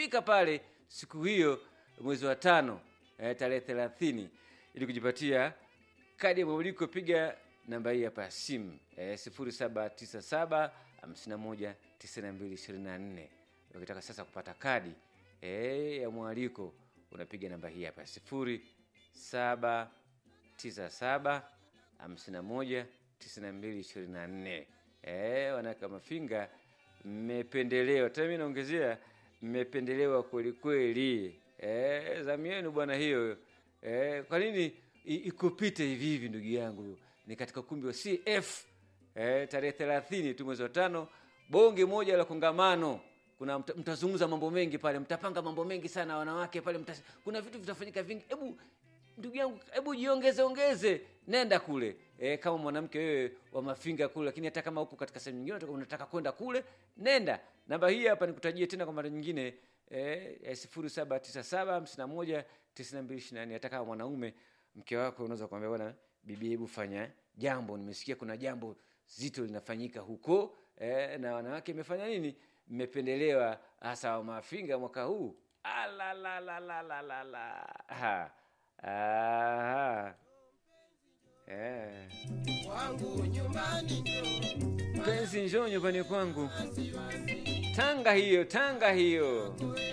fika pale siku hiyo mwezi wa 5 tarehe 30 ili kujipatia kadi ya mwaliko. Piga namba hii hapa ya simu 0797 51 9224. Ukitaka sasa kupata kadi ya mwaliko unapiga namba hii hapa 0797 51 9224. Wanaka Mafinga mmependelewa. Tena mimi naongezea mmependelewa kweli kweli. Zamu yenu bwana hiyo. Kwa nini ikupite hivi hivi ndugu yangu? Ni katika ukumbi wa CF tarehe 30 tu mwezi wa 5, bonge moja la kongamano. Kuna mtazungumza mambo mengi pale, mtapanga mambo mengi sana wanawake pale, kuna vitu vitafanyika vingi. Hebu ndugu yangu, hebu jiongeze, nenda kule. Kama mwanamke wewe wa Mafinga kule, lakini hata kama huko katika sehemu nyingine unataka kwenda kule, nenda. Namba hii hapa nikutajie tena kwa mara nyingine 0797 51 9224. Hata kama mwanaume mke wako unaweza kumwambia bwana bibi, hebu fanya jambo, nimesikia kuna jambo zito linafanyika huko na wanawake imefanya nini, mmependelewa hasa wa Mafinga mwaka huu. Wangu nyumbani penzi njoo nyumbani kwangu. Tanga hiyo